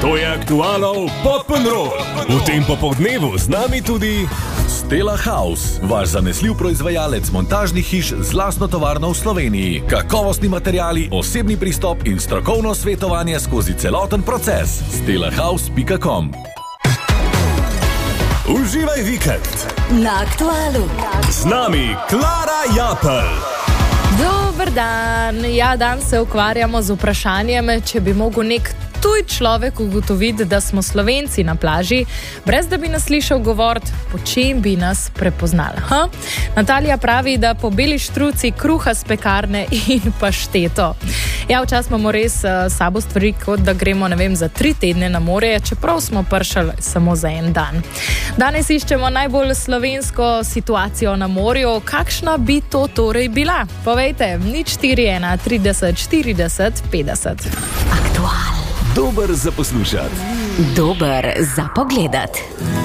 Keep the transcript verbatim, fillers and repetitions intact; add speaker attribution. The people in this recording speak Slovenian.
Speaker 1: To je Aktualov Podprl. V tem popoldnevu z nami tudi
Speaker 2: Stella House, vaš zanesljiv proizvajalec montažnih hiš z lastno tovarno v Sloveniji. Kakovostni materiali, osebni pristop in strokovno svetovanje skozi celoten proces. stella house pika com.
Speaker 1: Uživaj vikend
Speaker 3: na Aktualu.
Speaker 1: Z nami Klara Japelj.
Speaker 4: Dober dan. Ja, danes se ukvarjamo z vprašanjem, če bi mogel nek tuj človek ugotoviti, da smo Slovenci na plaži, brez da bi nas slišal govoriti, po čem bi nas prepoznali. Ha? Natalija pravi, da po beli štruci, kruha s pekarne in pašteto. Ja, včasih imamo res uh, sabo stvari, kot da gremo, ne vem, za tri tedne na morje, čeprav smo pršali samo za en dan. Danes iščemo najbolj slovensko situacijo na morju. Kakšna bi to torej bila? Povejte, nič štiri ena trideset štirideset petdeset.
Speaker 3: Aktual.
Speaker 1: Dober za poslušati.
Speaker 3: Dober za pogledati.